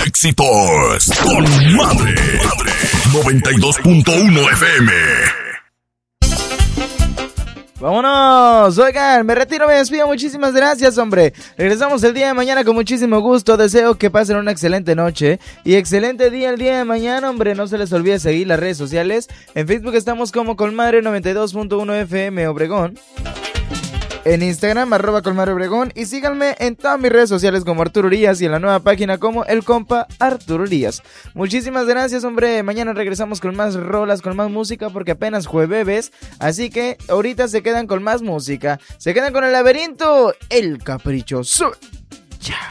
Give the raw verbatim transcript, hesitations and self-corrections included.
Éxitos con madre. noventa y dos punto uno F M. Vámonos, oigan, me retiro, me despido, muchísimas gracias, hombre. Regresamos el día de mañana con muchísimo gusto, deseo que pasen una excelente noche y excelente día el día de mañana, hombre. No se les olvide seguir las redes sociales. En Facebook estamos como Colmadre noventa y dos punto uno F M Obregón. En Instagram, arroba Colmadre Obregón. Y síganme en todas mis redes sociales como Arturo Urias y en la nueva página como el compa Arturo Urias. Muchísimas gracias, hombre. Mañana regresamos con más rolas, con más música, porque apenas jueves. Así que ahorita se quedan con más música. Se quedan con El Laberinto, El Caprichoso. Chao.